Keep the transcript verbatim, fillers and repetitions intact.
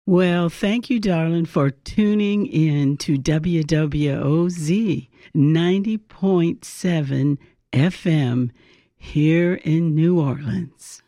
Well, thank you, darling, for tuning in to W W O Z ninety point seven F M here in New Orleans.